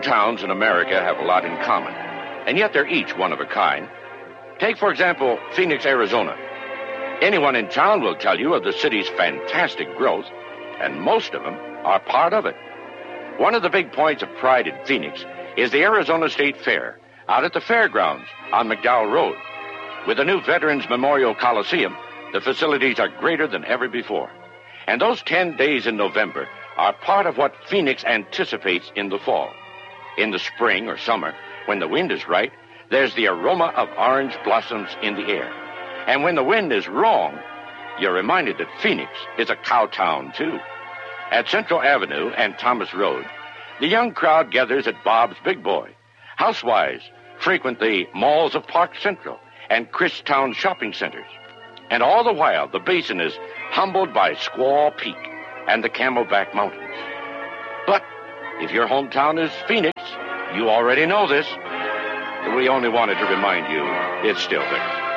towns in America have a lot in common, and yet they're each one of a kind. Take, for example, Phoenix, Arizona. Anyone in town will tell you of the city's fantastic growth, and most of them are part of it. One of the big points of pride in Phoenix is the Arizona State Fair, out at the fairgrounds on McDowell Road. With the new Veterans Memorial Coliseum, the facilities are greater than ever before. And those 10 days in November are part of what Phoenix anticipates in the fall. In the spring or summer, when the wind is right, there's the aroma of orange blossoms in the air. And when the wind is wrong, you're reminded that Phoenix is a cow town, too. At Central Avenue and Thomas Road, the young crowd gathers at Bob's Big Boy. Housewives frequent the malls of Park Central and Christown shopping centers. And all the while, the basin is humbled by Squaw Peak and the Camelback Mountains. But if your hometown is Phoenix, you already know this. We only wanted to remind you it's still there.